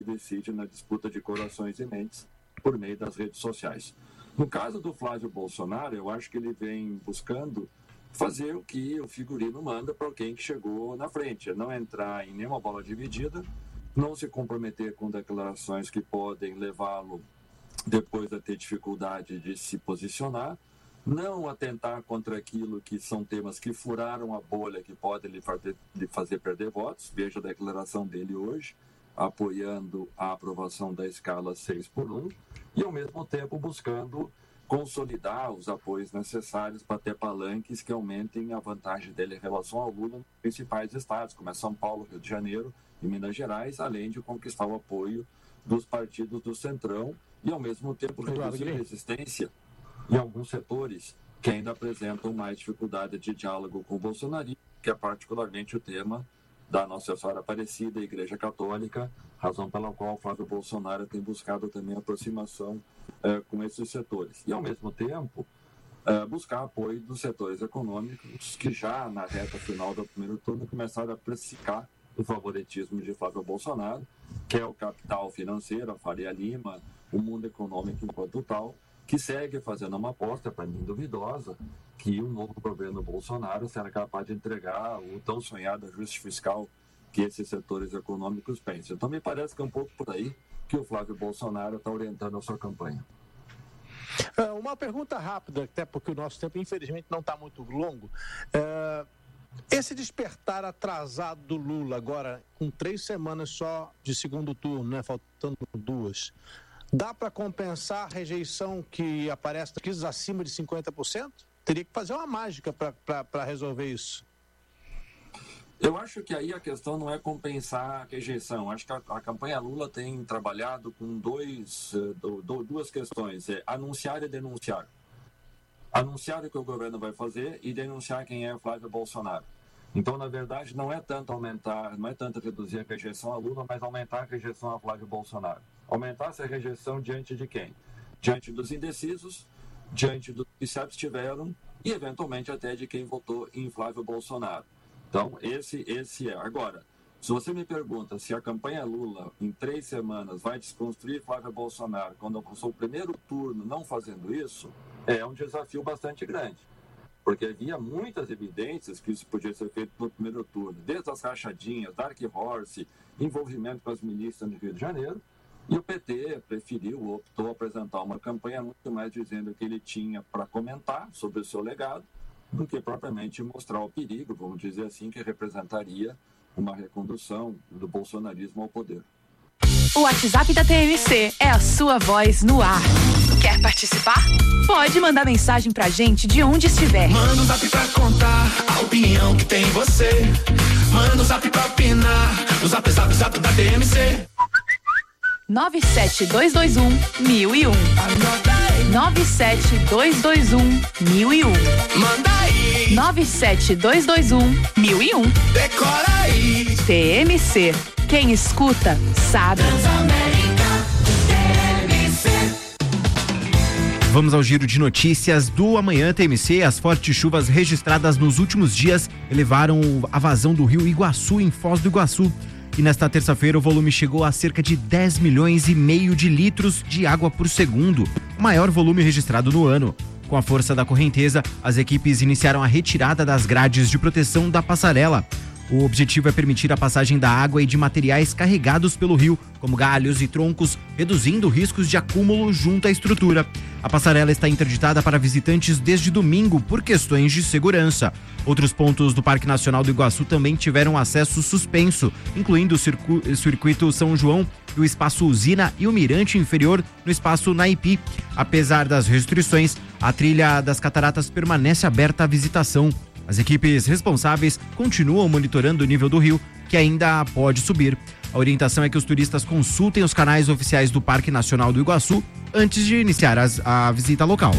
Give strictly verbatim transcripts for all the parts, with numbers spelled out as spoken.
decide na disputa de corações e mentes por meio das redes sociais. No caso do Flávio Bolsonaro, eu acho que ele vem buscando fazer o que o figurino manda para alguém que chegou na frente, é não entrar em nenhuma bola dividida, não se comprometer com declarações que podem levá-lo depois a ter dificuldade de se posicionar, não atentar contra aquilo que são temas que furaram a bolha, que podem lhe fazer, lhe fazer perder votos. Veja a declaração dele hoje, apoiando a aprovação da escala seis por um, e ao mesmo tempo buscando consolidar os apoios necessários para ter palanques que aumentem a vantagem dele em relação ao Lula nos principais estados, como é São Paulo, Rio de Janeiro e Minas Gerais, além de conquistar o apoio dos partidos do Centrão e, ao mesmo tempo, reduzir a resistência em alguns setores que ainda apresentam mais dificuldade de diálogo com o bolsonarismo, que é particularmente o tema da Nossa Senhora Aparecida, a Igreja Católica, razão pela qual o Flávio Bolsonaro tem buscado também aproximação eh, com esses setores. E, ao mesmo tempo, eh, buscar apoio dos setores econômicos que já, na reta final do primeiro turno, começaram a precificar o favoritismo de Flávio Bolsonaro, que é o capital financeiro, a Faria Lima, o mundo econômico enquanto tal, que segue fazendo uma aposta, para mim duvidosa, que o novo governo Bolsonaro será capaz de entregar o tão sonhado ajuste fiscal que esses setores econômicos pensam. Então, me parece que é um pouco por aí que o Flávio Bolsonaro está orientando a sua campanha. Uma pergunta rápida, até porque o nosso tempo, infelizmente, não está muito longo. É... Esse despertar atrasado do Lula, agora com três semanas só de segundo turno, né, faltando duas, dá para compensar a rejeição que aparece aqui acima de cinquenta por cento? Teria que fazer uma mágica para resolver isso. Eu acho que aí a questão não é compensar a rejeição. Acho que a, a campanha Lula tem trabalhado com dois, do, do, duas questões, é anunciar e denunciar. Anunciar o que o governo vai fazer e denunciar quem é Flávio Bolsonaro. Então, na verdade, não é tanto aumentar, não é tanto reduzir a rejeição a Lula, mas aumentar a rejeição a Flávio Bolsonaro. Aumentar essa rejeição diante de quem? Diante dos indecisos, diante dos que se abstiveram e, eventualmente, até de quem votou em Flávio Bolsonaro. Então, esse, esse é. Agora, se você me pergunta se a campanha Lula, em três semanas, vai desconstruir Flávio Bolsonaro quando alcançou o primeiro turno não fazendo isso, é um desafio bastante grande. Porque havia muitas evidências que isso podia ser feito no primeiro turno, desde as rachadinhas, Dark Horse, envolvimento com as milícias no Rio de Janeiro, e o P T preferiu, optou apresentar uma campanha muito mais dizendo que ele tinha para comentar sobre o seu legado, do que propriamente mostrar o perigo, vamos dizer assim, que representaria uma recondução do bolsonarismo ao poder. O WhatsApp da T M C é a sua voz no ar. Quer participar? Pode mandar mensagem pra gente de onde estiver. Manda um zap pra contar a opinião que tem você. Manda um zap pra opinar. O zap, zap, zap da T M C. nove sete dois dois um, mil e um. nove sete dois dois um, mil e um. Manda aí. nove sete dois dois um, mil e um. Decora aí. T M C. Quem escuta, sabe. Vamos ao giro de notícias do Amanhã T M C. As fortes chuvas registradas nos últimos dias elevaram a vazão do rio Iguaçu, em Foz do Iguaçu. E nesta terça-feira o volume chegou a cerca de dez milhões e meio de litros de água por segundo, o maior volume registrado no ano. Com a força da correnteza, as equipes iniciaram a retirada das grades de proteção da passarela. O objetivo é permitir a passagem da água e de materiais carregados pelo rio, como galhos e troncos, reduzindo riscos de acúmulo junto à estrutura. A passarela está interditada para visitantes desde domingo por questões de segurança. Outros pontos do Parque Nacional do Iguaçu também tiveram acesso suspenso, incluindo o circu- circuito São João, o espaço Usina e o Mirante Inferior no espaço Naipi. Apesar das restrições, a trilha das cataratas permanece aberta à visitação. As equipes responsáveis continuam monitorando o nível do rio, que ainda pode subir. A orientação é que os turistas consultem os canais oficiais do Parque Nacional do Iguaçu antes de iniciar as, a visita local.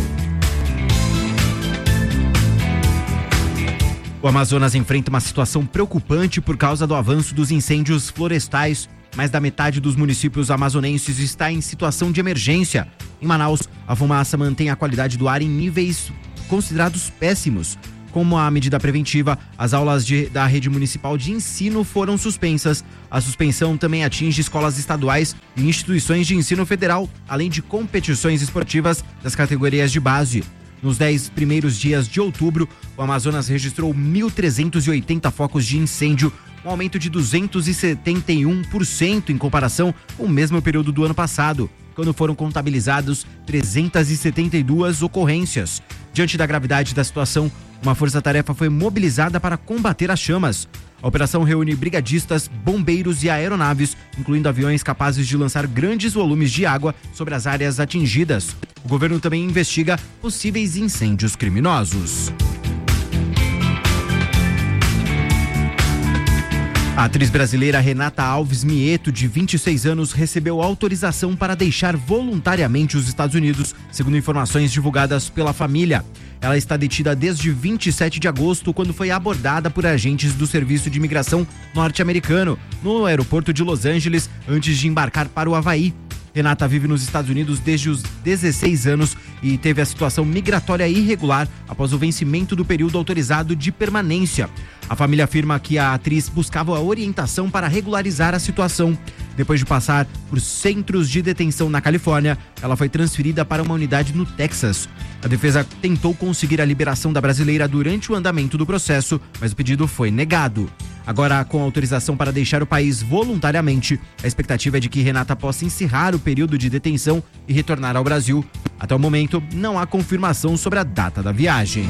O Amazonas enfrenta uma situação preocupante por causa do avanço dos incêndios florestais. Mais da metade dos municípios amazonenses está em situação de emergência. Em Manaus, a fumaça mantém a qualidade do ar em níveis considerados péssimos. Como a medida preventiva, as aulas de, da rede municipal de ensino foram suspensas. A suspensão também atinge escolas estaduais e instituições de ensino federal, além de competições esportivas das categorias de base. Nos dez primeiros dias de outubro, o Amazonas registrou mil trezentos e oitenta focos de incêndio, um aumento de duzentos e setenta e um por cento em comparação com o mesmo período do ano passado, quando foram contabilizados trezentas e setenta e duas ocorrências. Diante da gravidade da situação, uma força-tarefa foi mobilizada para combater as chamas. A operação reúne brigadistas, bombeiros e aeronaves, incluindo aviões capazes de lançar grandes volumes de água sobre as áreas atingidas. O governo também investiga possíveis incêndios criminosos. A atriz brasileira Renata Alves Mieto, de vinte e seis anos, recebeu autorização para deixar voluntariamente os Estados Unidos, segundo informações divulgadas pela família. Ela está detida desde vinte e sete de agosto, quando foi abordada por agentes do Serviço de Imigração norte-americano, no aeroporto de Los Angeles, antes de embarcar para o Havaí. Renata vive nos Estados Unidos desde os dezesseis anos e teve a situação migratória irregular após o vencimento do período autorizado de permanência. A família afirma que a atriz buscava a orientação para regularizar a situação. Depois de passar por centros de detenção na Califórnia, ela foi transferida para uma unidade no Texas. A defesa tentou conseguir a liberação da brasileira durante o andamento do processo, mas o pedido foi negado. Agora, com autorização para deixar o país voluntariamente, a expectativa é de que Renata possa encerrar o período de detenção e retornar ao Brasil. Até o momento, não há confirmação sobre a data da viagem.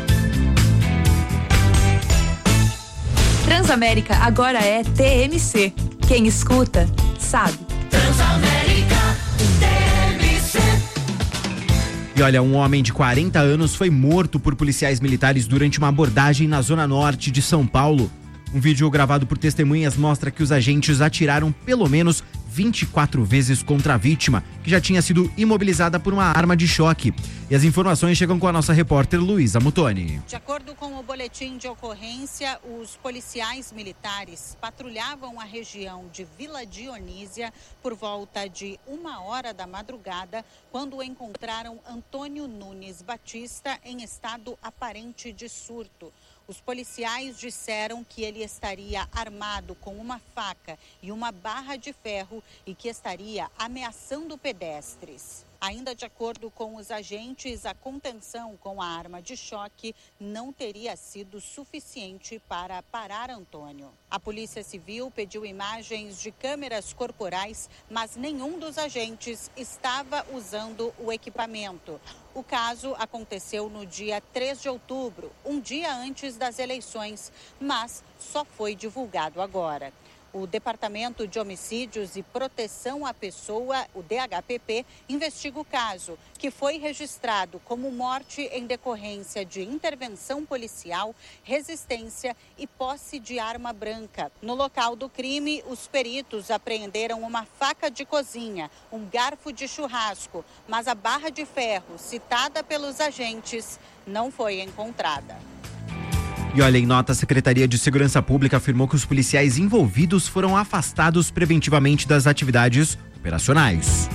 Transamérica agora é T M C. Quem escuta, sabe. Transamérica T M C. E olha, um homem de quarenta anos foi morto por policiais militares durante uma abordagem na zona norte de São Paulo. Um vídeo gravado por testemunhas mostra que os agentes atiraram pelo menos vinte e quatro vezes contra a vítima, que já tinha sido imobilizada por uma arma de choque. E as informações chegam com a nossa repórter Luísa Mutoni. De acordo com o boletim de ocorrência, os policiais militares patrulhavam a região de Vila Dionísia por volta de uma hora da madrugada, quando encontraram Antônio Nunes Batista em estado aparente de surto. Os policiais disseram que ele estaria armado com uma faca e uma barra de ferro e que estaria ameaçando pedestres. Ainda de acordo com os agentes, a contenção com a arma de choque não teria sido suficiente para parar Antônio. A Polícia Civil pediu imagens de câmeras corporais, mas nenhum dos agentes estava usando o equipamento. O caso aconteceu no dia três de outubro, um dia antes das eleições, mas só foi divulgado agora. O Departamento de Homicídios e Proteção à Pessoa, o D H P P, investiga o caso, que foi registrado como morte em decorrência de intervenção policial, resistência e posse de arma branca. No local do crime, os peritos apreenderam uma faca de cozinha, um garfo de churrasco, mas a barra de ferro citada pelos agentes não foi encontrada. E olha, em nota, a Secretaria de Segurança Pública afirmou que os policiais envolvidos foram afastados preventivamente das atividades operacionais.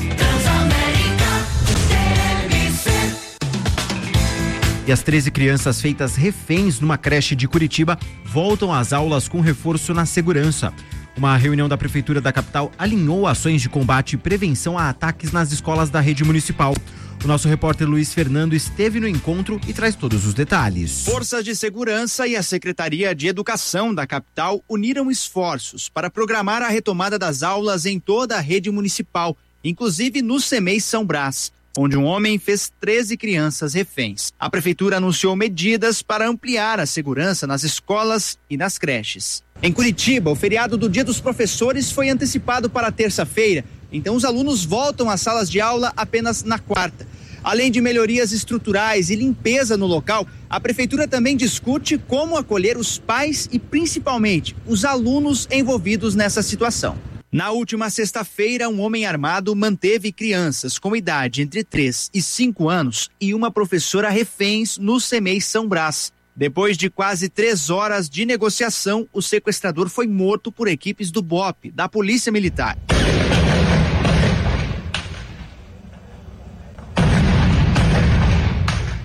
E as treze crianças feitas reféns numa creche de Curitiba voltam às aulas com reforço na segurança. Uma reunião da Prefeitura da capital alinhou ações de combate e prevenção a ataques nas escolas da rede municipal. O nosso repórter Luiz Fernando esteve no encontro e traz todos os detalhes. Forças de segurança e a Secretaria de Educação da capital uniram esforços para programar a retomada das aulas em toda a rede municipal, inclusive no CEMEI São Brás, onde um homem fez treze crianças reféns. A prefeitura anunciou medidas para ampliar a segurança nas escolas e nas creches. Em Curitiba, o feriado do Dia dos Professores foi antecipado para terça-feira, então os alunos voltam às salas de aula apenas na quarta. Além de melhorias estruturais e limpeza no local, a prefeitura também discute como acolher os pais e principalmente os alunos envolvidos nessa situação. Na última sexta-feira, um homem armado manteve crianças com idade entre três e cinco anos e uma professora reféns no CEMEI São Brás. Depois de quase três horas de negociação, o sequestrador foi morto por equipes do B O P, da Polícia Militar.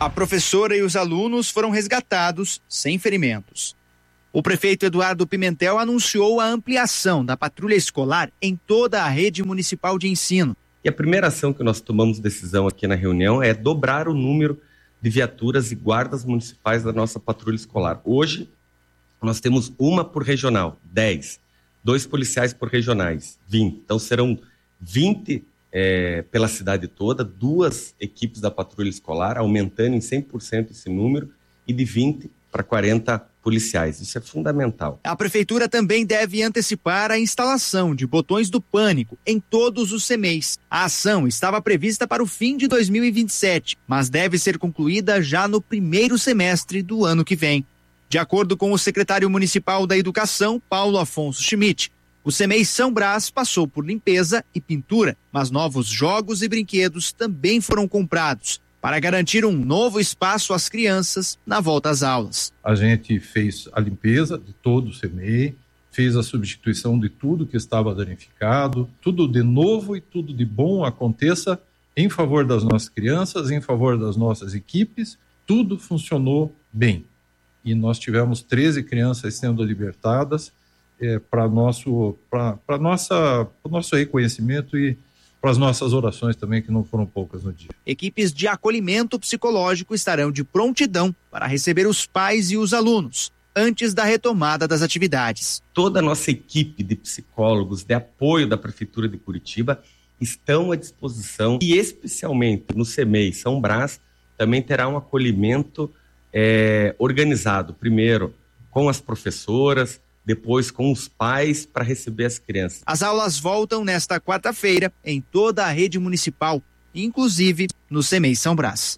A professora e os alunos foram resgatados sem ferimentos. O prefeito Eduardo Pimentel anunciou a ampliação da patrulha escolar em toda a rede municipal de ensino. E a primeira ação que nós tomamos decisão aqui na reunião é dobrar o número de viaturas e guardas municipais da nossa patrulha escolar. Hoje, nós temos uma por regional, dez. Dois policiais por regionais, vinte. Então, serão vinte é, pela cidade toda, duas equipes da patrulha escolar, aumentando em cem por cento esse número, e de vinte para quarenta policiais. Isso é fundamental. A prefeitura também deve antecipar a instalação de botões do pânico em todos os C M E Is. A ação estava prevista para o fim de dois mil e vinte e sete, mas deve ser concluída já no primeiro semestre do ano que vem. De acordo com o secretário municipal da Educação, Paulo Afonso Schmidt, o C M E I São Brás passou por limpeza e pintura, mas novos jogos e brinquedos também foram comprados para garantir um novo espaço às crianças na volta às aulas. A gente fez a limpeza de todo o C M E I, fez a substituição de tudo que estava danificado, tudo de novo e tudo de bom aconteça em favor das nossas crianças, em favor das nossas equipes, tudo funcionou bem. E nós tivemos treze crianças sendo libertadas é, para nosso, para, para nossa, para o nosso reconhecimento e para as nossas orações também, que não foram poucas no dia. Equipes de acolhimento psicológico estarão de prontidão para receber os pais e os alunos antes da retomada das atividades. Toda a nossa equipe de psicólogos de apoio da Prefeitura de Curitiba estão à disposição e especialmente no C M E I São Brás também terá um acolhimento é, organizado, primeiro com as professoras, depois com os pais para receber as crianças. As aulas voltam nesta quarta-feira em toda a rede municipal, inclusive no C M E I São Brás.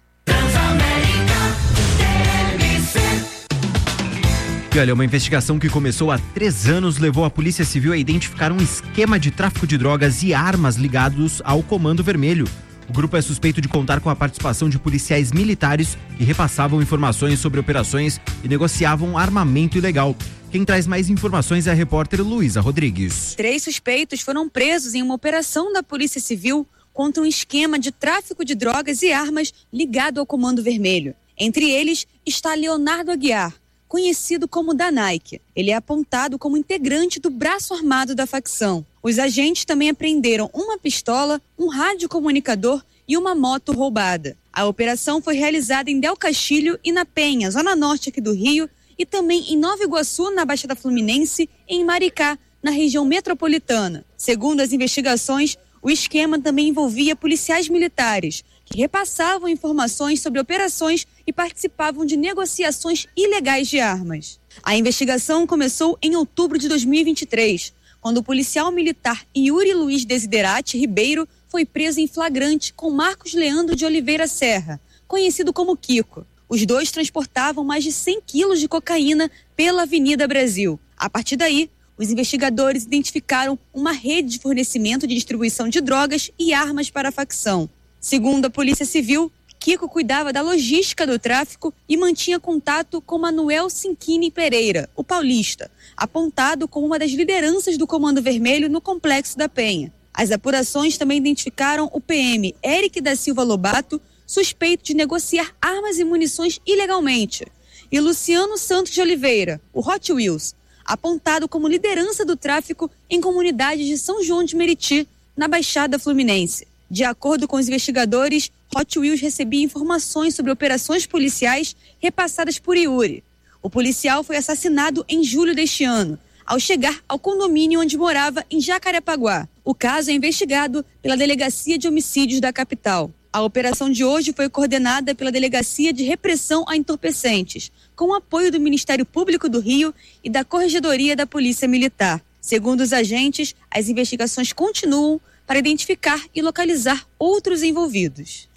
E olha, uma investigação que começou há três anos levou a Polícia Civil a identificar um esquema de tráfico de drogas e armas ligados ao Comando Vermelho. O grupo é suspeito de contar com a participação de policiais militares que repassavam informações sobre operações e negociavam armamento ilegal. Quem traz mais informações é a repórter Luísa Rodrigues. Três suspeitos foram presos em uma operação da Polícia Civil contra um esquema de tráfico de drogas e armas ligado ao Comando Vermelho. Entre eles está Leonardo Aguiar, conhecido como Danaique. Ele é apontado como integrante do braço armado da facção. Os agentes também apreenderam uma pistola, um radiocomunicador e uma moto roubada. A operação foi realizada em Del Castilho e na Penha, zona norte aqui do Rio, e também em Nova Iguaçu, na Baixada Fluminense, e em Maricá, na região metropolitana. Segundo as investigações, o esquema também envolvia policiais militares, que repassavam informações sobre operações e participavam de negociações ilegais de armas. A investigação começou em outubro de dois mil e vinte e três, quando o policial militar Yuri Luiz Desiderati Ribeiro foi preso em flagrante com Marcos Leandro de Oliveira Serra, conhecido como Kiko. Os dois transportavam mais de cem quilos de cocaína pela Avenida Brasil. A partir daí, os investigadores identificaram uma rede de fornecimento de distribuição de drogas e armas para a facção. Segundo a Polícia Civil, Kiko cuidava da logística do tráfico e mantinha contato com Manuel Cinquini Pereira, o paulista, apontado como uma das lideranças do Comando Vermelho no Complexo da Penha. As apurações também identificaram o P M Eric da Silva Lobato, suspeito de negociar armas e munições ilegalmente, e Luciano Santos de Oliveira, o Hot Wheels, apontado como liderança do tráfico em comunidades de São João de Meriti, na Baixada Fluminense. De acordo com os investigadores, Hot Wheels recebia informações sobre operações policiais repassadas por Yuri. O policial foi assassinado em julho deste ano, ao chegar ao condomínio onde morava em Jacarepaguá. O caso é investigado pela Delegacia de Homicídios da capital. A operação de hoje foi coordenada pela Delegacia de Repressão a Entorpecentes, com o apoio do Ministério Público do Rio e da Corregedoria da Polícia Militar. Segundo os agentes, as investigações continuam para identificar e localizar outros envolvidos.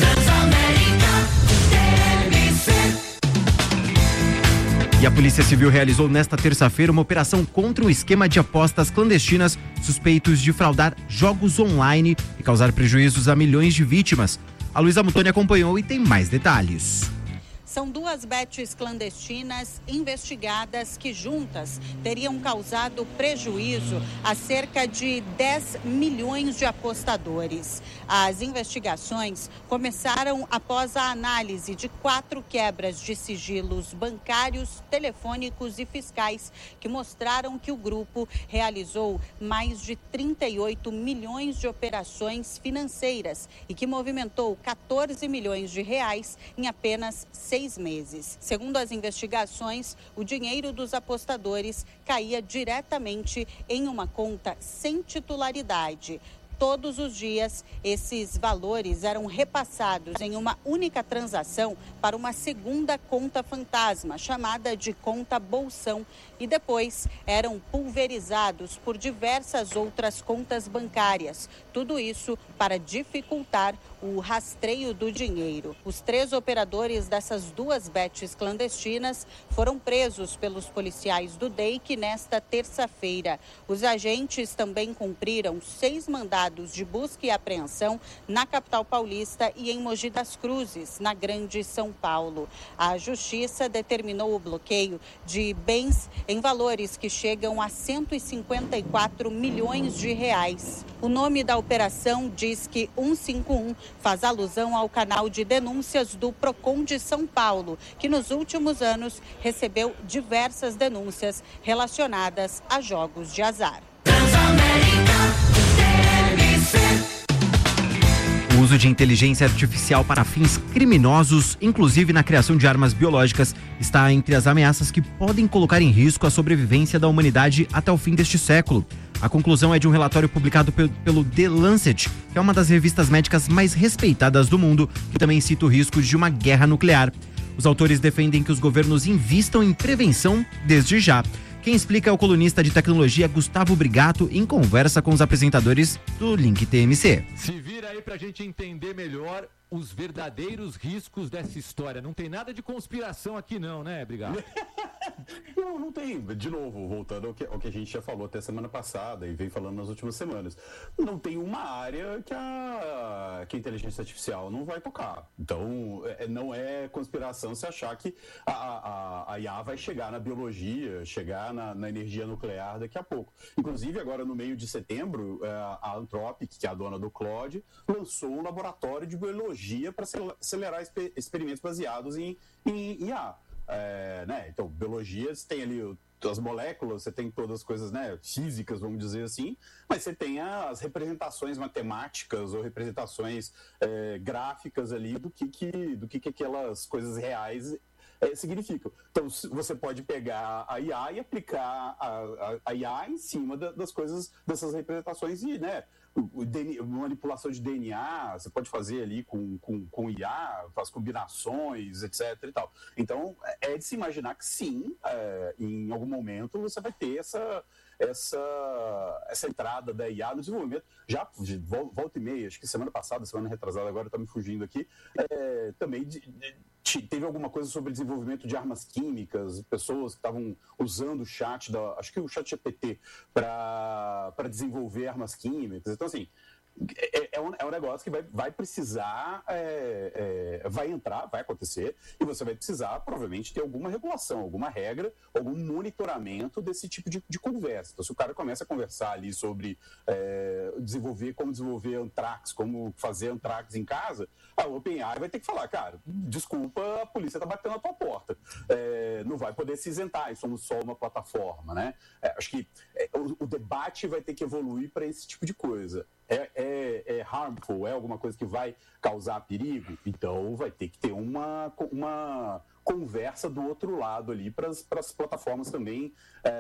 E a Polícia Civil realizou nesta terça-feira uma operação contra um esquema de apostas clandestinas suspeitos de fraudar jogos online e causar prejuízos a milhões de vítimas. A Luísa Mutoni acompanhou e tem mais detalhes. São duas betes clandestinas investigadas que juntas teriam causado prejuízo a cerca de dez milhões de apostadores. As investigações começaram após a análise de quatro quebras de sigilos bancários, telefônicos e fiscais que mostraram que o grupo realizou mais de trinta e oito milhões de operações financeiras e que movimentou quatorze milhões de reais em apenas seis meses. Segundo as investigações, o dinheiro dos apostadores caía diretamente em uma conta sem titularidade. Todos os dias, esses valores eram repassados em uma única transação para uma segunda conta fantasma, chamada de conta Bolsão, e depois eram pulverizados por diversas outras contas bancárias. Tudo isso para dificultar o rastreio do dinheiro. Os três operadores dessas duas betes clandestinas foram presos pelos policiais do D E I C nesta terça-feira. Os agentes também cumpriram seis mandados de busca e apreensão na capital paulista e em Mogi das Cruzes, na Grande São Paulo. A Justiça determinou o bloqueio de bens em valores que chegam a cento e cinquenta e quatro milhões de reais. O nome da operação Disque cento e cinquenta e um faz alusão ao canal de denúncias do Procon de São Paulo, que nos últimos anos recebeu diversas denúncias relacionadas a jogos de azar. O uso de inteligência artificial para fins criminosos, inclusive na criação de armas biológicas, está entre as ameaças que podem colocar em risco a sobrevivência da humanidade até o fim deste século. A conclusão é de um relatório publicado pelo The Lancet, que é uma das revistas médicas mais respeitadas do mundo, que também cita o risco de uma guerra nuclear. Os autores defendem que os governos invistam em prevenção desde já. Quem explica é o colunista de tecnologia Gustavo Brigato em conversa com os apresentadores do Link T M C. Se vira aí pra gente entender melhor os verdadeiros riscos dessa história. Não tem nada de conspiração aqui não, né, Brigato? Não, não tem. De novo, voltando ao que, ao que a gente já falou até semana passada e vem falando nas últimas semanas, não tem uma área que a, que a inteligência artificial não vai tocar. Então, é, não é conspiração se achar que a, a, a I A vai chegar na biologia, chegar na, na energia nuclear daqui a pouco. Inclusive, agora no meio de setembro, a Anthropic, que é a dona do Claude, lançou um laboratório de biologia para acelerar exper- experimentos baseados em, em I A. É, né? Então, biologia, você tem ali as moléculas, você tem todas as coisas, né, físicas, vamos dizer assim, mas você tem as representações matemáticas ou representações é, gráficas ali do que, que, do que, que aquelas coisas reais é, significam. Então, você pode pegar a I A e aplicar a, a, a I A em cima da, das coisas, dessas representações e, né, o D N A, manipulação de D N A, você pode fazer ali com, com, com I A, faz combinações, etc e tal. Então, é de se imaginar que sim, é, em algum momento você vai ter essa, essa, essa entrada da I A no desenvolvimento. Já de volta e meia, acho que semana passada, semana retrasada, agora está me fugindo aqui, é, também de, de, teve alguma coisa sobre desenvolvimento de armas químicas, pessoas que estavam usando o chat, da, acho que o chat G P T, para desenvolver armas químicas. Então, assim, é, é, um, é um negócio que vai, vai precisar, é, é, vai entrar, vai acontecer, e você vai precisar, provavelmente, ter alguma regulação, alguma regra, algum monitoramento desse tipo de, de conversa. Então, se o cara começa a conversar ali sobre é, desenvolver, como desenvolver Anthrax, como fazer Anthrax em casa, a OpenAI vai ter que falar, cara, desculpa, a polícia está batendo na tua porta. É, não vai poder se isentar, somos só uma plataforma, né? É, acho que é, o, o debate vai ter que evoluir para esse tipo de coisa. É, é, é harmful, é alguma coisa que vai causar perigo? Então vai ter que ter uma, uma conversa do outro lado ali para as plataformas também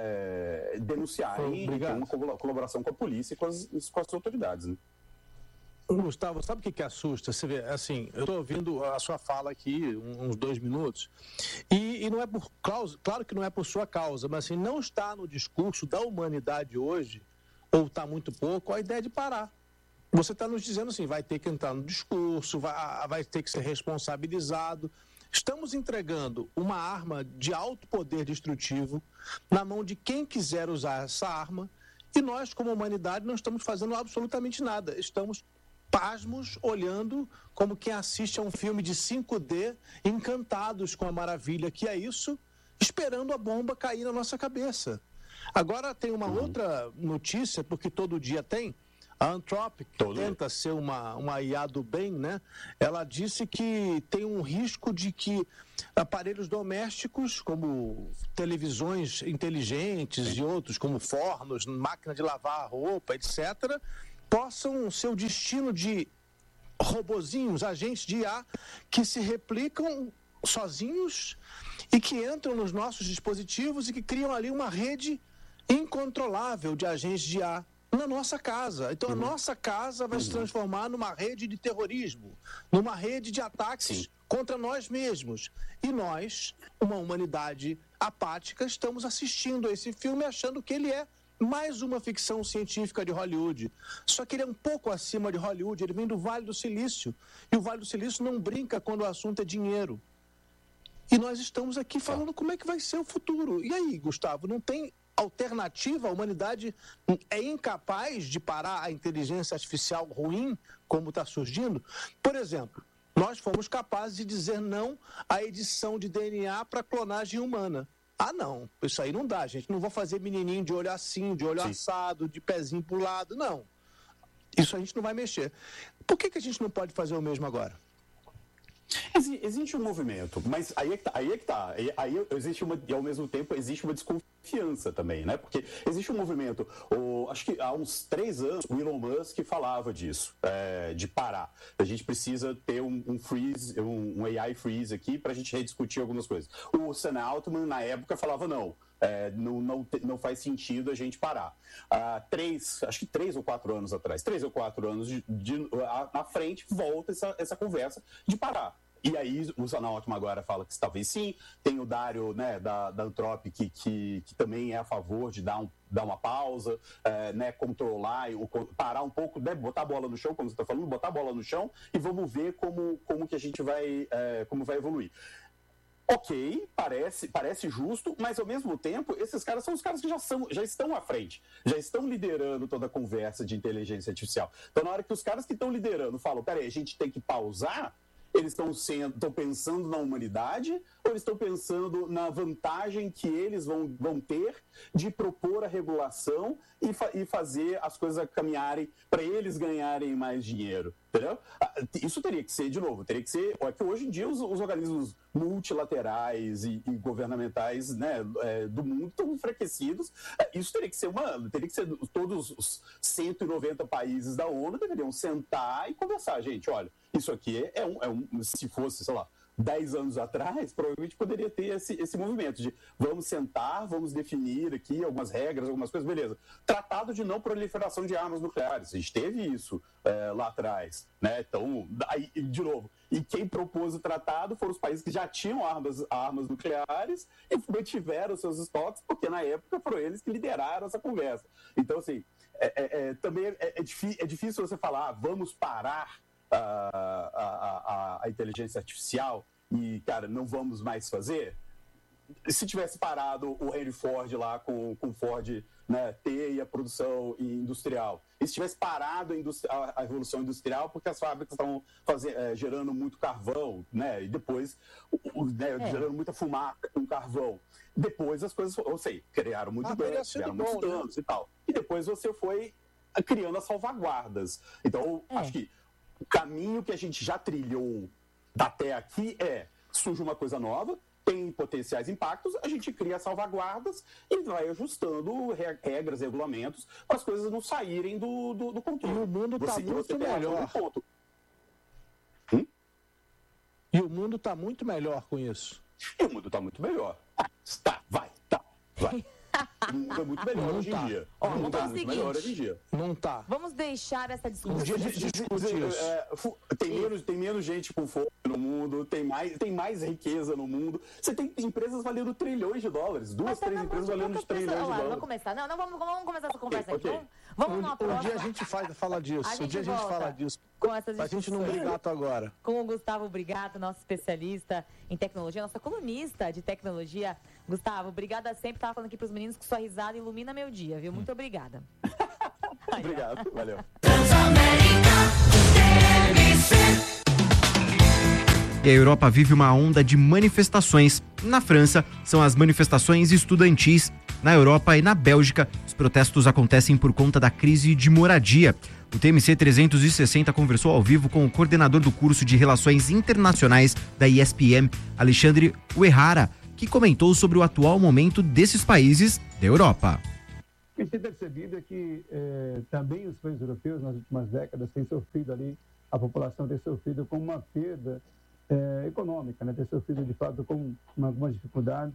é, denunciarem e ter uma colaboração com a polícia e com as, com as autoridades, né? Gustavo, sabe o que, que assusta? Você vê, assim, eu estou ouvindo a sua fala aqui, uns dois minutos, e, e não é por causa, claro que não é por sua causa, mas assim, não está no discurso da humanidade hoje, ou está muito pouco, a ideia de parar. Você está nos dizendo assim, vai ter que entrar no discurso, vai, vai ter que ser responsabilizado. Estamos entregando uma arma de alto poder destrutivo na mão de quem quiser usar essa arma, e nós, como humanidade, não estamos fazendo absolutamente nada. Estamos pasmos, olhando como quem assiste a um filme de cinco D, encantados com a maravilha que é isso, esperando a bomba cair na nossa cabeça. Agora tem uma uhum. outra notícia, porque todo dia tem, a Anthropic, que todo tenta dia. ser uma, uma I A do bem, né? Ela disse que tem um risco de que aparelhos domésticos, como televisões inteligentes Sim. e outros, como fornos, máquina de lavar roupa, etcétera, possam ser o destino de robozinhos, agentes de I A, que se replicam sozinhos e que entram nos nossos dispositivos e que criam ali uma rede incontrolável de agentes de I A na nossa casa. Então, uhum. a nossa casa vai uhum. se transformar numa rede de terrorismo, numa rede de ataques Sim. contra nós mesmos. E nós, uma humanidade apática, estamos assistindo a esse filme achando que ele é mais uma ficção científica de Hollywood. Só que ele é um pouco acima de Hollywood, ele vem do Vale do Silício. E o Vale do Silício não brinca quando o assunto é dinheiro. E nós estamos aqui falando como é que vai ser o futuro. E aí, Gustavo, não tem alternativa? A humanidade é incapaz de parar a inteligência artificial ruim, como está surgindo? Por exemplo, nós fomos capazes de dizer não à edição de D N A para clonagem humana. Ah, não, isso aí não dá, gente. Não vou fazer menininho de olho assim, de olho Sim. assado, de pezinho pro lado, não. Isso a gente não vai mexer. Por que, que a gente não pode fazer o mesmo agora? Existe um movimento, mas aí é que tá, aí, é que tá. aí, aí existe uma, e ao mesmo tempo existe uma desconfiança também, né? Porque existe um movimento, o, acho que há uns três anos o Elon Musk falava disso, é, de parar. A gente precisa ter um, um freeze, um, um A I freeze aqui para a gente rediscutir algumas coisas. O Sam Altman, na época, falava não. É, não, não, não faz sentido a gente parar. Ah, três, acho que três ou quatro anos atrás, três ou quatro anos de, de, a, na frente, volta essa, essa conversa de parar. E aí o Sam Altman agora fala que talvez sim. Tem o Dário, né, da, da Anthropic, que, que, que também é a favor de dar, um, dar uma pausa, é, né, controlar, o, parar um pouco, né, botar a bola no chão, como você está falando, botar a bola no chão e vamos ver como, como que a gente vai, é, como vai evoluir. Ok, parece, parece justo, mas ao mesmo tempo, esses caras são os caras que já, são, já estão à frente, já estão liderando toda a conversa de inteligência artificial. Então, na hora que os caras que estão liderando falam, peraí, a gente tem que pausar, eles estão sendo, estão pensando na humanidade ou eles estão pensando na vantagem que eles vão, vão ter de propor a regulação e, fa- e fazer as coisas caminharem para eles ganharem mais dinheiro, entendeu? Isso teria que ser, de novo, teria que ser... É que hoje em dia os, os organismos multilaterais e, e governamentais, né, é, do mundo estão enfraquecidos. Isso teria que ser uma... Teria que ser... Todos os cento e noventa países da ONU deveriam sentar e conversar. Gente, olha, isso aqui é um... É um se fosse, sei lá, dez anos atrás, provavelmente poderia ter esse, esse movimento de vamos sentar, vamos definir aqui algumas regras, algumas coisas, beleza. Tratado de não proliferação de armas nucleares, a gente teve isso é, lá atrás, né? Então, aí, de novo, e quem propôs o tratado foram os países que já tinham armas, armas nucleares e mantiveram seus estoques, porque na época foram eles que lideraram essa conversa. Então, assim, é, é, é, também é, é, é difícil você falar, ah, vamos parar A, a, a, a inteligência artificial e, cara, não vamos mais fazer. Se tivesse parado o Henry Ford lá com o Ford, né, T e a produção industrial, e se tivesse parado a, industri- a, a revolução industrial porque as fábricas estavam fazer, é, gerando muito carvão, né, e depois o, né, é. gerando muita fumaça com carvão. Depois as coisas, ou sei, criaram muito ah, dano, criaram muitos bom, danos né? e tal. E depois você foi criando as salvaguardas. Então, é. acho que o caminho que a gente já trilhou até aqui é, surge uma coisa nova, tem potenciais impactos, a gente cria salvaguardas e vai ajustando regras, regulamentos, para as coisas não saírem do, do, do controle. E o mundo está muito melhor. Ponto. Hum? E o mundo está muito melhor com isso. E o mundo está muito melhor. Ah, tá, vai, tá, vai. O mundo é muito melhor não hoje tá. em dia. Ó, o mundo é é o muito seguinte, melhor hoje em dia. Não tá. Vamos deixar essa discussão. Um dia a gente discute isso. É, tem, menos, tem menos gente com fome no mundo, tem mais, tem mais riqueza no mundo. Você tem empresas valendo trilhões de dólares. Duas, Mas, três tá, empresas tá, valendo tá, trilhões tá, de lá, dólares. Vamos começar. Não, não vamos, vamos começar essa conversa okay, aqui. Okay. Vamos um, numa um próxima. dia a gente faz, fala disso. A um dia a gente fala disso. Com essas pra gente não brigar agora. Com o Gustavo Brigato, nosso especialista em tecnologia, nossa colunista de tecnologia. Gustavo, obrigada sempre. Estava falando aqui para os meninos que sua risada ilumina meu dia, viu? Muito obrigada. Obrigado, valeu. Transamérica. E a Europa vive uma onda de manifestações. Na França, são as manifestações estudantis. Na Europa e na Bélgica, os protestos acontecem por conta da crise de moradia. O T M C trezentos e sessenta conversou ao vivo com o coordenador do curso de Relações Internacionais da I S P M, Alexandre Uehara, que comentou sobre o atual momento desses países da Europa. O que a gente tem percebido é que eh, também os países europeus, nas últimas décadas, têm sofrido ali, a população tem sofrido com uma perda eh, econômica, né? Tem sofrido, de fato, com algumas dificuldades.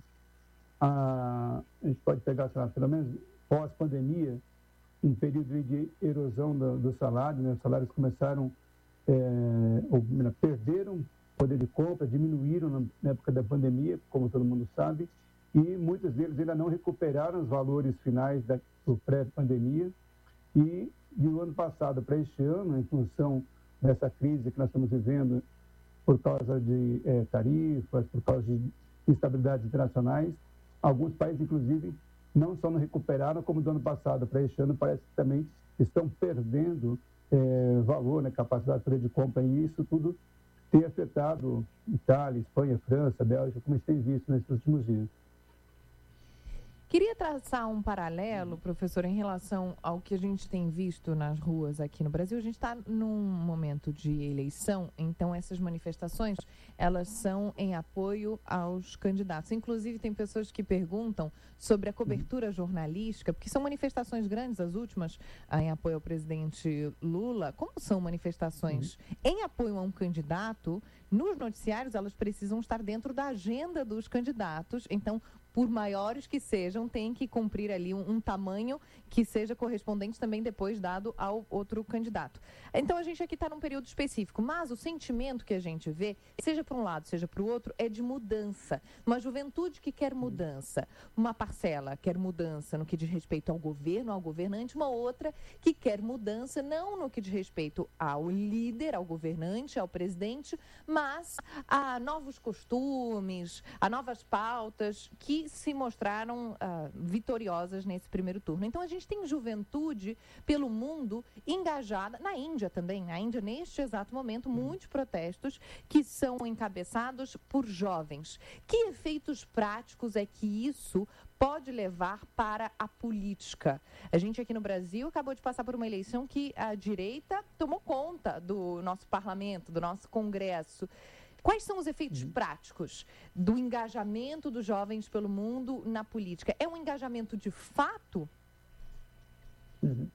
A, a gente pode pegar, sei lá, pelo menos pós-pandemia, um período de erosão do, do salário, né? Os salários começaram, é, ou, perderam poder de compra, diminuíram na, na época da pandemia, como todo mundo sabe, e muitos deles ainda não recuperaram os valores finais da, do pré-pandemia. E do ano passado para este ano, em função dessa crise que nós estamos vivendo, por causa de é, tarifas, por causa de instabilidades internacionais, alguns países, inclusive, não só não recuperaram, como do ano passado para este ano, parece que também estão perdendo é, valor, né, capacidade de poder de compra, e isso tudo tem afetado Itália, Espanha, França, Bélgica, como a gente tem visto nesses últimos dias. Queria traçar um paralelo, professor, em relação ao que a gente tem visto nas ruas aqui no Brasil. A gente está num momento de eleição, então essas manifestações, elas são em apoio aos candidatos. Inclusive, tem pessoas que perguntam sobre a cobertura jornalística, porque são manifestações grandes, as últimas, em apoio ao presidente Lula. Como são manifestações em apoio a um candidato, nos noticiários elas precisam estar dentro da agenda dos candidatos, então, por maiores que sejam, tem que cumprir ali um, um tamanho que seja correspondente também depois dado ao outro candidato. Então, a gente aqui está num período específico, mas o sentimento que a gente vê, seja para um lado, seja para o outro, é de mudança. Uma juventude que quer mudança, uma parcela quer mudança no que diz respeito ao governo, ao governante, uma outra que quer mudança não no que diz respeito ao líder, ao governante, ao presidente, mas a novos costumes, a novas pautas que se mostraram uh, vitoriosas nesse primeiro turno. Então, a gente tem juventude pelo mundo engajada, na Índia também, na Índia, neste exato momento, muitos protestos que são encabeçados por jovens. Que efeitos práticos é que isso pode levar para a política? A gente aqui no Brasil acabou de passar por uma eleição que a direita tomou conta do nosso parlamento, do nosso Congresso. Quais são os efeitos uhum. práticos do engajamento dos jovens pelo mundo na política? É um engajamento de fato? Uhum.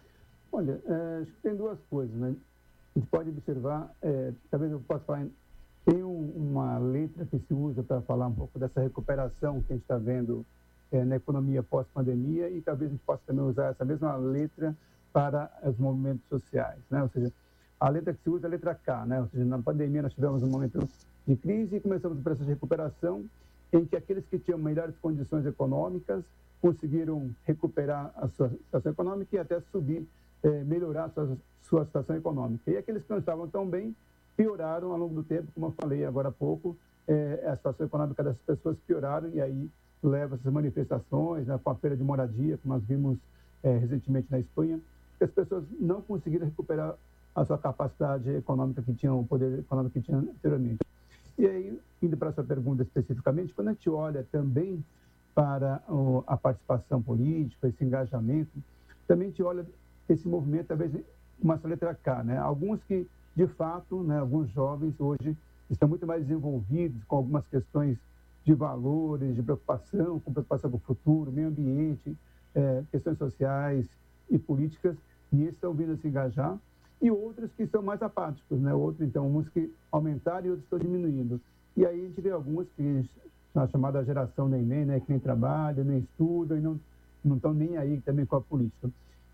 Olha, é, acho que tem duas coisas, né? A gente pode observar, é, talvez eu possa falar, tem um, uma letra que se usa para falar um pouco dessa recuperação que a gente está vendo é, na economia pós-pandemia, e talvez a gente possa também usar essa mesma letra para os movimentos sociais, né? Ou seja, a letra que se usa é a letra K, né? Ou seja, na pandemia nós tivemos um momento de crise e começamos o processo de recuperação em que aqueles que tinham melhores condições econômicas conseguiram recuperar a sua situação econômica e até subir, eh, melhorar a sua, sua situação econômica. E aqueles que não estavam tão bem pioraram ao longo do tempo, como eu falei agora há pouco, eh, a situação econômica dessas pessoas pioraram, e aí leva essas manifestações, né, com a perda de moradia, que nós vimos eh, recentemente na Espanha, que as pessoas não conseguiram recuperar a sua capacidade econômica que tinham, o poder econômico que tinham anteriormente. E aí, indo para a sua pergunta especificamente, quando a gente olha também para o, a participação política, esse engajamento, também a gente olha esse movimento, talvez, com essa letra K, né? Alguns que, de fato, né, alguns jovens hoje estão muito mais desenvolvidos com algumas questões de valores, de preocupação, com preocupação com o futuro, meio ambiente, é, questões sociais e políticas, e esses estão vindo a se engajar. E outros que são mais apáticos, né? Outros, então, uns que aumentaram e outros estão diminuindo. E aí a gente vê alguns que, na chamada geração neném, né? Que nem trabalham, nem estudam e não, não estão nem aí também com a política.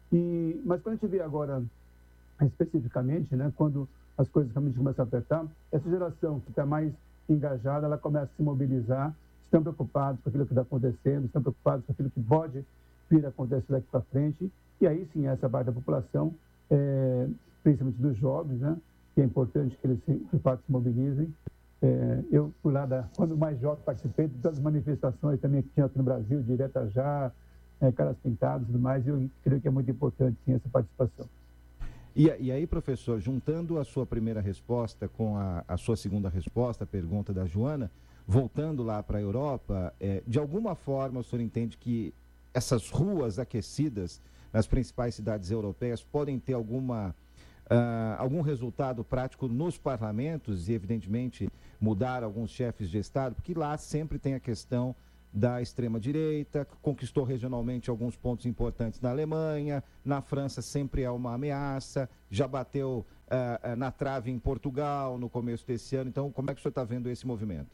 E, mas quando a gente vê agora, especificamente, né? Quando as coisas realmente começam a apertar, essa geração que está mais engajada, ela começa a se mobilizar, estão preocupados com aquilo que está acontecendo, estão preocupados com aquilo que pode vir a acontecer daqui para frente. E aí sim, essa parte da população, é, principalmente dos jovens, né? Que é importante que eles, se, de fato, se mobilizem. É, eu, por lá, da, quando mais jovem, participei de todas as manifestações também que tinha aqui no Brasil, Direta Já, é, Caras Pintadas e tudo mais, e eu creio que é muito importante, sim, essa participação. E, e aí, professor, juntando a sua primeira resposta com a, a sua segunda resposta, a pergunta da Joana, voltando lá para a Europa, é, de alguma forma o senhor entende que essas ruas aquecidas nas principais cidades europeias podem ter alguma, uh, algum resultado prático nos parlamentos e, evidentemente, mudar alguns chefes de Estado? Porque lá sempre tem a questão da extrema-direita, conquistou regionalmente alguns pontos importantes na Alemanha, na França sempre é uma ameaça, já bateu uh, uh, na trave em Portugal no começo desse ano. Então, como é que o senhor está vendo esse movimento?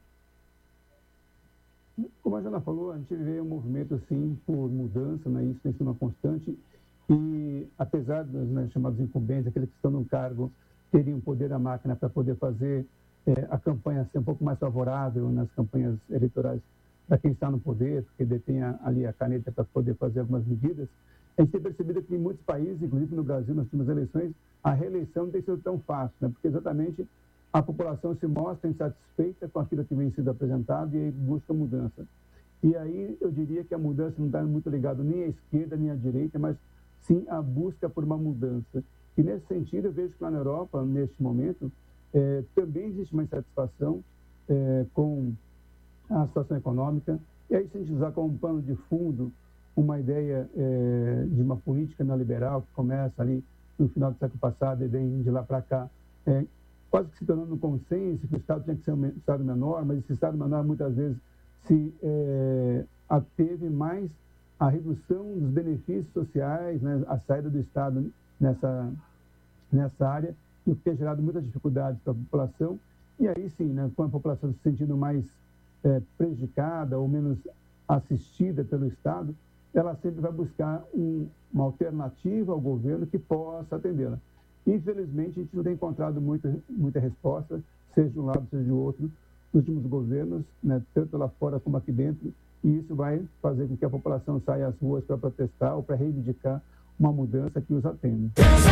Como a Jana falou, a gente vê um movimento, sim, por mudança, né? Isso tem sido uma constante, e apesar dos, né, chamados incumbentes, aqueles que estão no cargo, terem o poder da máquina para poder fazer é, a campanha ser um pouco mais favorável nas campanhas eleitorais para quem está no poder, porque detém ali a caneta para poder fazer algumas medidas, a gente tem percebido que em muitos países, inclusive no Brasil, nas últimas eleições, a reeleição não tem sido tão fácil, né? Porque exatamente a população se mostra insatisfeita com aquilo que vem sendo apresentado e aí busca mudança. E aí eu diria que a mudança não está muito ligada nem à esquerda nem à direita, mas sim a busca por uma mudança. E nesse sentido eu vejo que lá na Europa, neste momento, eh, também existe uma insatisfação eh, com a situação econômica. E aí, se a gente usar como pano de fundo uma ideia eh, de uma política neoliberal que começa ali no final do século passado e vem de lá para cá, eh, quase que se tornando um consenso que o Estado tinha que ser um Estado menor, mas esse Estado menor muitas vezes se eh, ateve mais à redução dos benefícios sociais, né, a saída do Estado nessa, nessa área, o que tem gerado muitas dificuldades para a população. E aí sim, né, com a população se sentindo mais É, prejudicada ou menos assistida pelo Estado, ela sempre vai buscar um, uma alternativa ao governo que possa atendê-la. Infelizmente, a gente não tem encontrado muita, muita resposta, seja de um lado, seja de outro, nos últimos governos, né, tanto lá fora como aqui dentro, e isso vai fazer com que a população saia às ruas para protestar ou para reivindicar uma mudança que os atenda.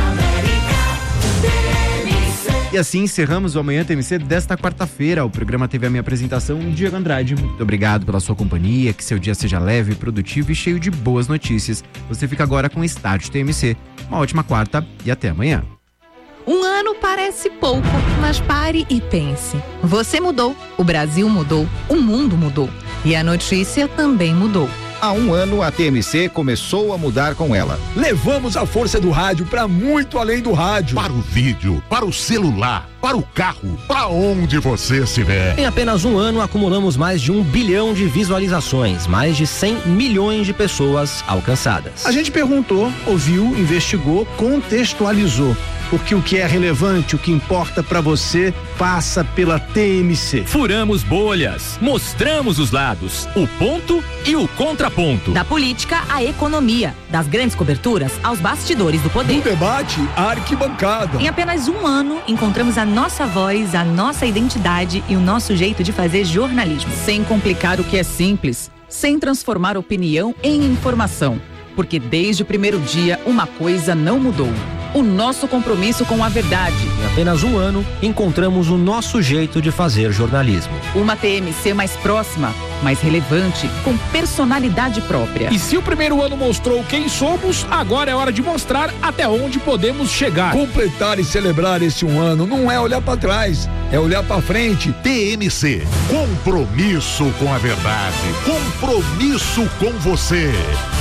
E assim encerramos o Amanhã T M C desta quarta-feira. O programa teve a minha apresentação, Diego Andrade. Muito obrigado pela sua companhia, que seu dia seja leve, produtivo e cheio de boas notícias. Você fica agora com o Estádio T M C. Uma ótima quarta e até amanhã. Um ano parece pouco, mas pare e pense. Você mudou, o Brasil mudou, o mundo mudou. E a notícia também mudou. Há um ano, a T M C começou a mudar com ela. Levamos a força do rádio para muito além do rádio. Para o vídeo, para o celular, para o carro, para onde você estiver. Em apenas um ano, acumulamos mais de um bilhão de visualizações, mais de cem milhões de pessoas alcançadas. A gente perguntou, ouviu, investigou, contextualizou. Porque o que é relevante, o que importa para você, passa pela T M C. Furamos bolhas, mostramos os lados, o ponto e o contraponto. Da política à economia, das grandes coberturas aos bastidores do poder. Do debate à arquibancada. Em apenas um ano, encontramos a nossa voz, a nossa identidade e o nosso jeito de fazer jornalismo. Sem complicar o que é simples, sem transformar opinião em informação. Porque desde o primeiro dia, uma coisa não mudou. O nosso compromisso com a verdade. Em apenas um ano, encontramos o nosso jeito de fazer jornalismo. Uma T M C mais próxima, mais relevante, com personalidade própria. E se o primeiro ano mostrou quem somos, agora é hora de mostrar até onde podemos chegar. Completar e celebrar esse um ano não é olhar para trás, é olhar para frente. T M C, compromisso com a verdade, compromisso com você.